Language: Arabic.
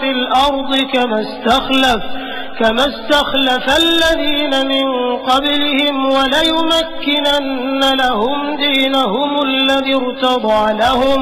في الأرض كما استخلف الذين من قبلهم وليمكنن لهم دينهم الذي ارتضى لهم